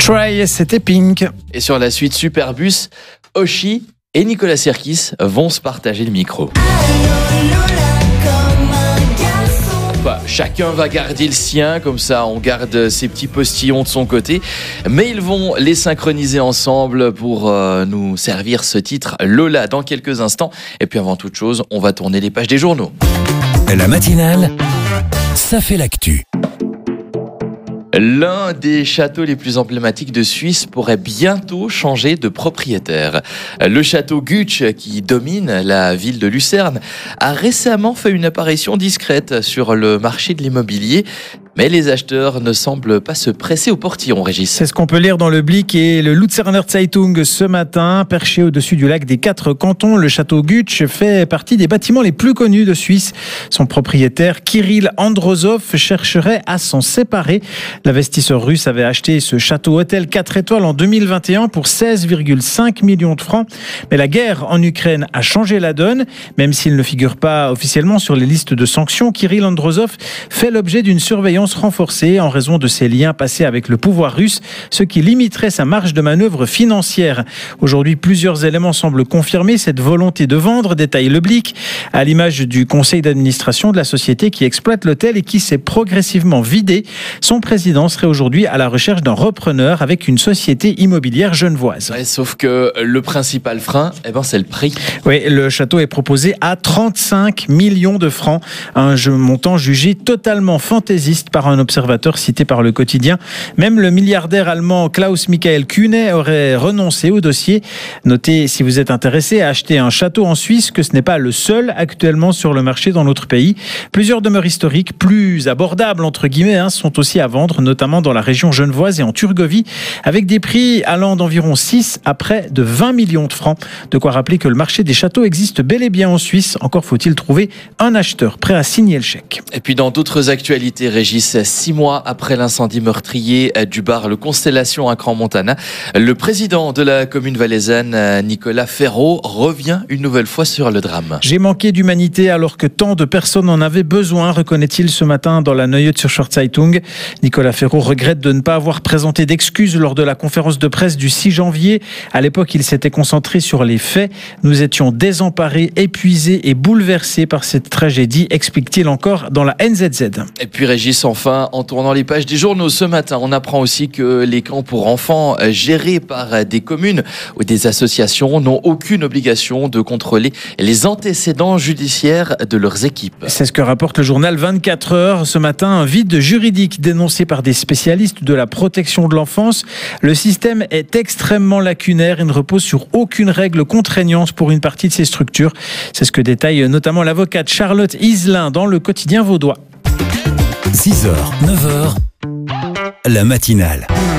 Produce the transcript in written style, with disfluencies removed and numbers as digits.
Try, c'était Pink. Et sur la suite Superbus, Oshi et Nicolas Sirkis vont se partager le micro. Enfin, chacun va garder le sien, comme ça on garde ses petits postillons de son côté, mais ils vont les synchroniser ensemble pour nous servir ce titre Lola dans quelques instants. Et puis avant toute chose, on va tourner les pages des journaux. La matinale, ça fait l'actu. L'un des châteaux les plus emblématiques de Suisse pourrait bientôt changer de propriétaire. Le château Gutsch, qui domine la ville de Lucerne, a récemment fait une apparition discrète sur le marché de l'immobilier. Mais les acheteurs ne semblent pas se presser au portillon, Régis. C'est ce qu'on peut lire dans le Blick et le Luzerner Zeitung ce matin. Perché au-dessus du lac des 4 cantons, le château Gutsch fait partie des bâtiments les plus connus de Suisse. Son propriétaire, Kirill Androzov, chercherait à s'en séparer. L'investisseur russe avait acheté ce château hôtel 4 étoiles en 2021 pour 16,5 millions de francs. Mais la guerre en Ukraine a changé la donne. Même s'il ne figure pas officiellement sur les listes de sanctions, Kirill Androzov fait l'objet d'une surveillance renforcée en raison de ses liens passés avec le pouvoir russe, ce qui limiterait sa marge de manœuvre financière. Aujourd'hui, plusieurs éléments semblent confirmer cette volonté de vendre, détaille le Blick, à l'image du conseil d'administration de la société qui exploite l'hôtel et qui s'est progressivement vidé. Son président serait aujourd'hui à la recherche d'un repreneur avec une société immobilière genevoise. Ouais, sauf que le principal frein, c'est le prix. Oui, le château est proposé à 35 millions de francs, un montant jugé totalement fantaisiste par un observateur cité par le quotidien. Même le milliardaire allemand Klaus-Michael Kühne aurait renoncé au dossier. Notez, si vous êtes intéressé à acheter un château en Suisse, que ce n'est pas le seul actuellement sur le marché dans notre pays. Plusieurs demeures historiques, plus abordables entre guillemets, sont aussi à vendre, notamment dans la région genevoise et en Turgovie, avec des prix allant d'environ 6 à près de 20 millions de francs. De quoi rappeler que le marché des châteaux existe bel et bien en Suisse. Encore faut-il trouver un acheteur prêt à signer le chèque. Et puis dans d'autres actualités, Régis, 6 mois après l'incendie meurtrier du bar Le Constellation à Crans-Montana, le président de la commune valaisanne, Nicolas Ferraud, revient une nouvelle fois sur le drame. J'ai manqué d'humanité alors que tant de personnes en avaient besoin, reconnaît-il ce matin dans la Neue Zürcher Zeitung. Nicolas Ferraud regrette de ne pas avoir présenté d'excuses lors de la conférence de presse du 6 janvier. À l'époque, il s'était concentré sur les faits. Nous étions désemparés, épuisés et bouleversés par cette tragédie, explique-t-il encore dans la NZZ. Et puis Régis, enfin, en tournant les pages des journaux ce matin, on apprend aussi que les camps pour enfants gérés par des communes ou des associations n'ont aucune obligation de contrôler les antécédents judiciaires de leurs équipes. C'est ce que rapporte le journal 24 heures ce matin, un vide juridique dénoncé par des spécialistes de la protection de l'enfance. Le système est extrêmement lacunaire et ne repose sur aucune règle contraignante pour une partie de ces structures. C'est ce que détaille notamment l'avocate Charlotte Iselin dans le quotidien vaudois. 6h, 9h, la matinale.